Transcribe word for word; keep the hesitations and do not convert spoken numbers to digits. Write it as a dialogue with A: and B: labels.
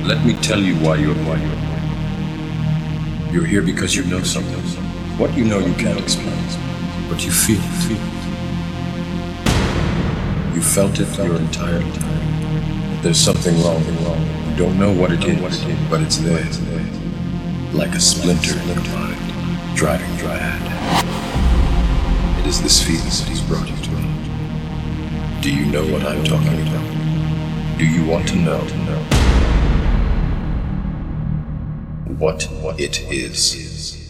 A: Let me tell you why you're why you're You're here because you know something. What you know you can't explain, but you feel it. You felt it your entire time. There's something wrong. You don't know what it is, but it's there. Like a splinter in your mind, driving you mad. It is this feeling that he's brought you to me. Do you know what I'm talking about? Do you want to know? What it is.